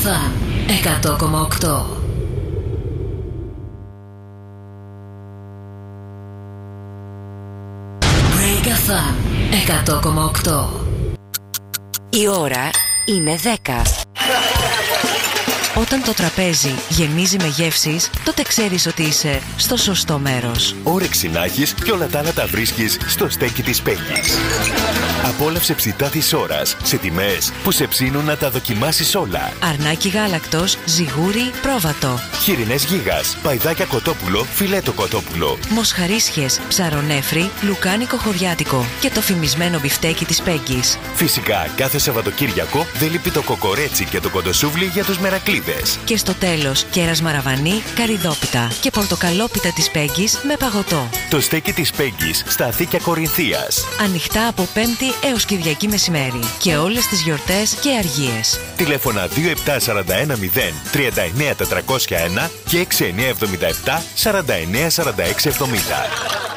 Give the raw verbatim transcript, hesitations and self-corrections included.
εφ εμ εκατό κόμμα οκτώ. Break εφ εμ εκατό κόμμα οκτώ. Η ώρα είναι δέκα. Όταν το τραπέζι γεμίζει με γεύσεις, τότε ξέρεις ότι είσαι στο σωστό μέρος. Όρεξη να έχεις και όλα τα άλλα τα βρίσκεις στο στέκι της Πέγγης. Απόλαυσε ψητά της ώρας σε τιμές που σε ψήνουν να τα δοκιμάσεις όλα. Αρνάκι γάλακτος, ζιγούρι, πρόβατο. Χοιρινές γίγας, παϊδάκια κοτόπουλο, φιλέτο κοτόπουλο. Μοσχαρίσιες, ψαρονέφρι, λουκάνικο χωριάτικο και το φημισμένο μπιφτέκι της Πέγγης. Φυσικά, κάθε Σαββατοκύριακο δεν λείπει το κοκορέτσι και το κοντοσούβλι για τους μερακλείδες. Και στο τέλος, κέρας μαραβανί, καρυδόπιτα και πορτοκαλόπιτα της Πέγγης με παγωτό. Το στέκι της Πέγγης στα Αθήκια Κορινθίας. Ανοιχτά από Πέμπτη έως Κυριακή μεσημέρι και όλες τις γιορτές και αργίες. Τηλέφωνα δύο επτά τέσσερα ένα μηδέν τρία εννιά τετρακόσια ένα και έξι εννιά επτά επτά σαράντα εννιά σαράντα έξι εβδομήντα.